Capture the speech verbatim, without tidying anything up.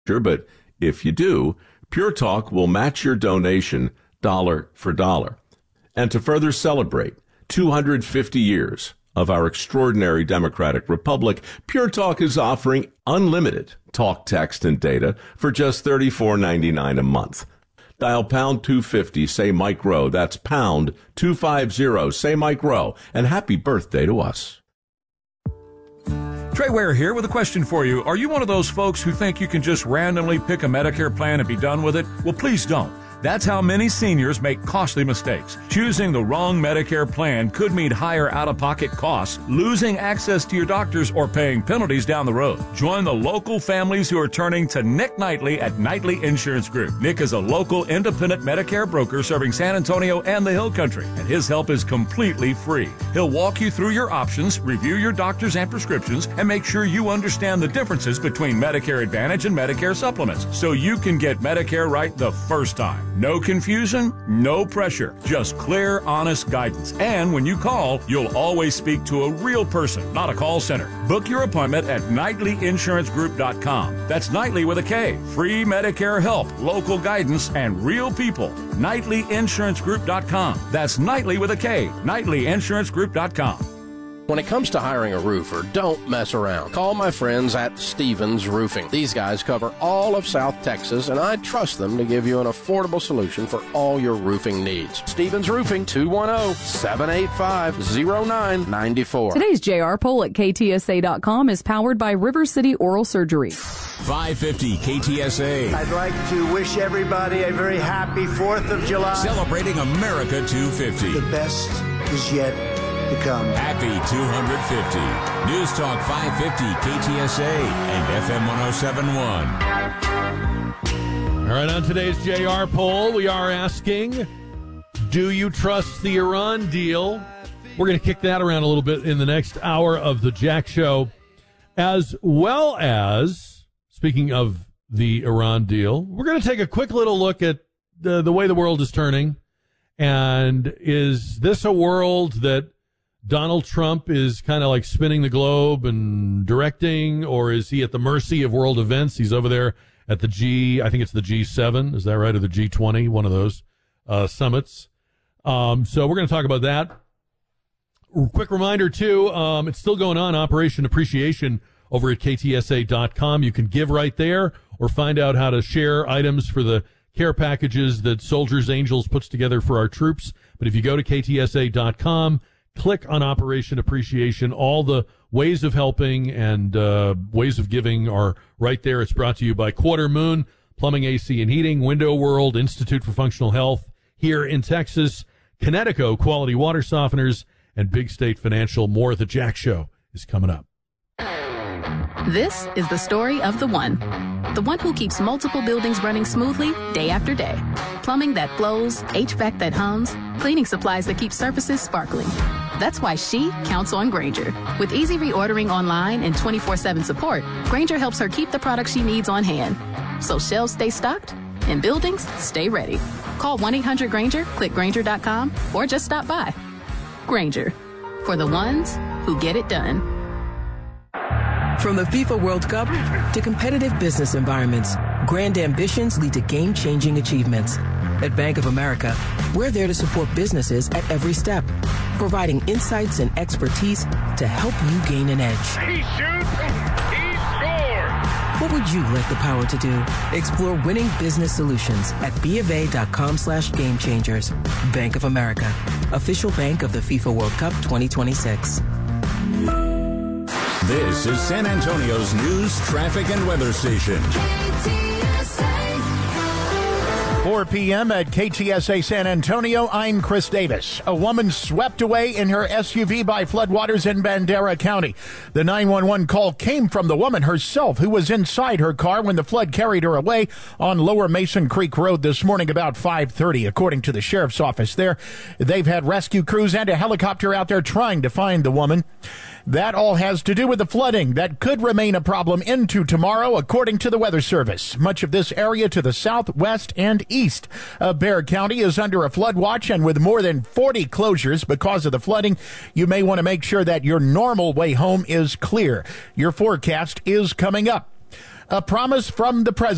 but if you do, Pure Talk will match your donation dollar for dollar. And to further celebrate two hundred fifty years of our extraordinary democratic republic, Pure Talk is offering unlimited talk, text, and data for just thirty-four ninety-nine a month. Dial pound two fifty, say Mike Rowe. That's pound two fifty, say Mike Rowe. And happy birthday to us. Trey Ware here with a question for you. Are you one of those folks who think you can just randomly pick a Medicare plan and be done with it? Well, please don't. That's how many seniors make costly mistakes. Choosing the wrong Medicare plan could mean higher out-of-pocket costs, losing access to your doctors, or paying penalties down the road. Join the local families who are turning to Nick Knightley at Knightley Insurance Group. Nick is a local independent Medicare broker serving San Antonio and the Hill Country, and his help is completely free. He'll walk you through your options, review your doctors and prescriptions, and make sure you understand the differences between Medicare Advantage and Medicare supplements, so you can get Medicare right the first time. No confusion, no pressure, just clear, honest guidance. And when you call, you'll always speak to a real person, not a call center. Book your appointment at Knightley Insurance Group dot com. That's Knightley with a K. Free Medicare help, local guidance, and real people. Knightley Insurance Group dot com. That's Knightley with a K. Knightley Insurance Group dot com. When it comes to hiring a roofer, don't mess around. Call my friends at Stevens Roofing. These guys cover all of South Texas, and I trust them to give you an affordable solution for all your roofing needs. Stevens Roofing, two one zero, seven eight five, zero nine nine four. Today's J R poll at K T S A dot com is powered by River City Oral Surgery. five fifty K T S A. I'd like to wish everybody a very happy fourth of July. Celebrating America two fifty. The best is yet to come. Happy two hundred fifty. News Talk five fifty K T S A and F M one oh seven point one. All right, on today's J R poll, we are asking, do you trust the Iran deal? We're going to kick that around a little bit in the next hour of the Jack Show, as well as, speaking of the Iran deal, we're going to take a quick little look at the, the way the world is turning. And is this a world that Donald Trump is kind of like spinning the globe and directing, or is he at the mercy of world events? He's over there at the G, I think it's the G seven, is that right, or the G twenty, one of those uh, summits. Um, so we're going to talk about that. Quick reminder, too, um, it's still going on, Operation Appreciation over at K T S A dot com. You can give right there or find out how to share items for the care packages that Soldiers Angels puts together for our troops. But if you go to K T S A dot com, click on Operation Appreciation. All the ways of helping and uh, ways of giving are right there. It's brought to you by Quarter Moon, Plumbing, A C, and Heating, Window World, Institute for Functional Health here in Texas, Connecticut Quality Water Softeners, and Big State Financial. More of the Jack Show is coming up. This is the story of the one. The one who keeps multiple buildings running smoothly day after day. Plumbing that flows, H V A C that hums, cleaning supplies that keep surfaces sparkling. That's why she counts on Grainger. With easy reordering online and twenty-four seven support, Grainger helps her keep the products she needs on hand. So shelves stay stocked and buildings stay ready. Call one eight hundred Grainger, click Grainger dot com, or just stop by. Grainger, for the ones who get it done. From the FIFA World Cup to competitive business environments, grand ambitions lead to game-changing achievements. At Bank of America, we're there to support businesses at every step, providing insights and expertise to help you gain an edge. He shoots, he scores! What would you like the power to do? Explore winning business solutions at BofA.com slash game changers. Bank of America, official bank of the FIFA World Cup twenty twenty-six. This is San Antonio's news, traffic, and weather station. four p.m. at K T S A San Antonio, I'm Chris Davis. A woman swept away in her S U V by floodwaters in Bandera County. The nine one one call came from the woman herself, who was inside her car when the flood carried her away on Lower Mason Creek Road this morning about five thirty. According to the sheriff's office there, they've had rescue crews and a helicopter out there trying to find the woman. That all has to do with the flooding that could remain a problem into tomorrow, according to the Weather Service. Much of this area to the south, west, and east of Bexar County is under a flood watch, and with more than forty closures because of the flooding, you may want to make sure that your normal way home is clear. Your forecast is coming up. A promise from the president.